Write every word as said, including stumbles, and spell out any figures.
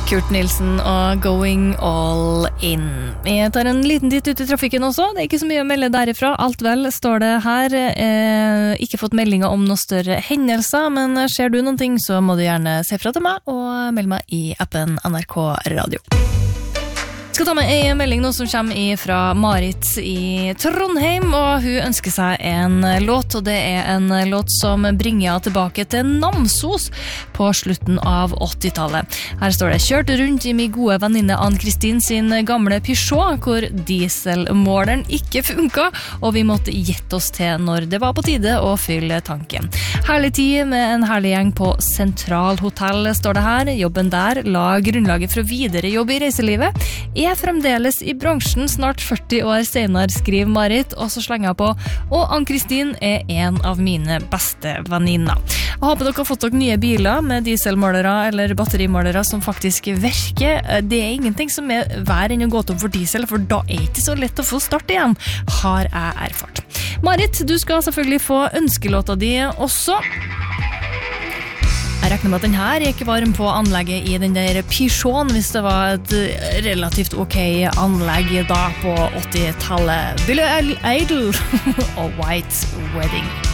Kurt Nilsen og Going All In. Jeg tar en liten titt ut i trafikken også. Det er ikke så mye å melde derifra. Alt vel står det her. Eh, ikke fått meldinger om noen større hendelser, men ser du noen ting, så må du gjerne se fra til meg og melde meg i appen N R K Radio. Jeg skal ta med en melding nå som kommer fra Marit i Trondheim, og hun ønsker seg en låt, og det er en låt som bringer henne tilbake til Namsos på slutten av åttitallet. Her står det: kjørt rundt i min gode venninne Ann-Kristin sin gamle Peugeot, hvor dieselmåleren ikke funket, og vi måtte gjette oss til når det var på tide å fylle tanken. Herlig tid med en herlig gjeng på Sentral Hotel, står det her. Jobben der la grunnlaget for videre jobb i reiselivet. Jeg er fremdeles i bransjen snart førti år senere, skriver Marit, og så slenger jeg på: og Ann-Kristin er en av mine beste venninner. Jeg håper dere har fått dere nye biler med dieselmålere eller batterimålere som faktisk virker. Det er ingenting som er vær enn å gå tom for diesel, for da er det ikke så lett å få start igjen, har jeg erfart. Marit, du skal selvfølgelig få ønskelåta di også. Jeg regner med at den her gikk varm på anlegget i den der Peugeoten, hvis det var et relativt ok anlegg da på åttitallet. Billy Idol og White Wedding.